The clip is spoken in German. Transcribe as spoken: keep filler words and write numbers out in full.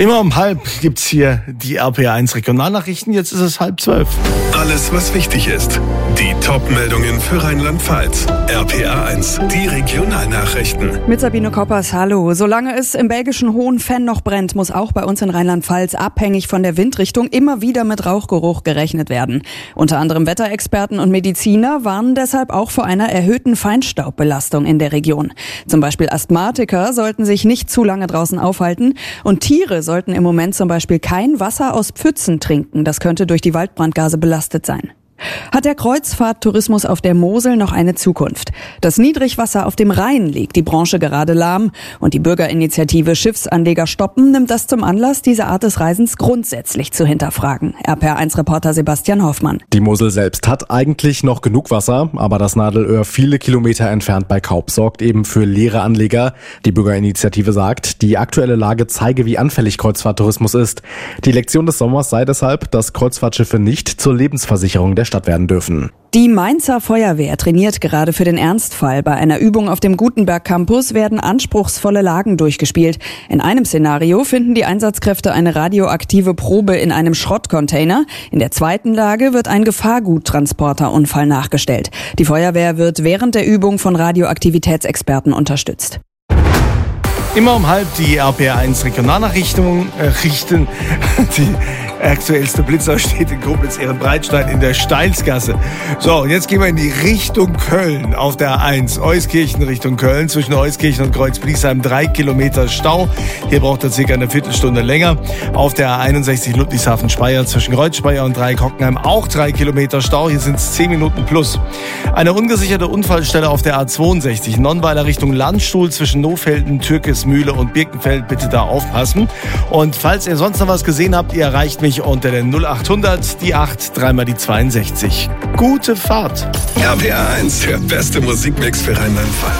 Immer um halb gibt's hier die R P R eins Regionalnachrichten. Jetzt ist es halb zwölf. Alles, was wichtig ist. Die Top-Meldungen für Rheinland-Pfalz. R P R eins, die Regionalnachrichten. Mit Sabine Koppers, hallo. Solange es im belgischen Hohenfenn noch brennt, muss auch bei uns in Rheinland-Pfalz abhängig von der Windrichtung immer wieder mit Rauchgeruch gerechnet werden. Unter anderem Wetterexperten und Mediziner warnen deshalb auch vor einer erhöhten Feinstaubbelastung in der Region. Zum Beispiel Asthmatiker sollten sich nicht zu lange draußen aufhalten und Tiere sollten im Moment zum Beispiel kein Wasser aus Pfützen trinken. Das könnte durch die Waldbrandgase belastet sein. Hat der Kreuzfahrttourismus auf der Mosel noch eine Zukunft? Das Niedrigwasser auf dem Rhein legt die Branche gerade lahm und die Bürgerinitiative Schiffsanleger stoppen nimmt das zum Anlass, diese Art des Reisens grundsätzlich zu hinterfragen. R P R eins Reporter Sebastian Hoffmann. Die Mosel selbst hat eigentlich noch genug Wasser, aber das Nadelöhr viele Kilometer entfernt bei Kaup sorgt eben für leere Anleger. Die Bürgerinitiative sagt, die aktuelle Lage zeige, wie anfällig Kreuzfahrttourismus ist. Die Lektion des Sommers sei deshalb, dass Kreuzfahrtschiffe nicht zur Lebensversicherung der Stadt werden dürfen. Die Mainzer Feuerwehr trainiert gerade für den Ernstfall. Bei einer Übung auf dem Gutenberg Campus werden anspruchsvolle Lagen durchgespielt. In einem Szenario finden die Einsatzkräfte eine radioaktive Probe in einem Schrottcontainer. In der zweiten Lage wird ein Gefahrguttransporterunfall nachgestellt. Die Feuerwehr wird während der Übung von Radioaktivitätsexperten unterstützt. Immer um halb die R P R eins Regionalnachrichten äh, richten. Die aktuellste Blitzer steht in Koblenz-Ehrenbreitstein in der Steilsgasse. So, und jetzt gehen wir in die Richtung Köln auf der A eins. Euskirchen Richtung Köln. Zwischen Euskirchen und Kreuzbliesheim drei Kilometer Stau. Hier braucht er circa eine Viertelstunde länger. Auf der A einundsechzig Ludwigshafen-Speyer zwischen Kreuzspeyer und Dreieck-Hockenheim auch drei Kilometer Stau. Hier sind es zehn Minuten plus. Eine ungesicherte Unfallstelle auf der A zweiundsechzig. Nonnweiler Richtung Landstuhl zwischen Nofelden, Türkismühle und Birkenfeld. Bitte da aufpassen. Und falls ihr sonst noch was gesehen habt, ihr erreicht mich unter den null acht hundert, die acht, dreimal die zweiundsechzig. Gute Fahrt. R P R eins, der beste Musikmix für Rheinland-Pfalz.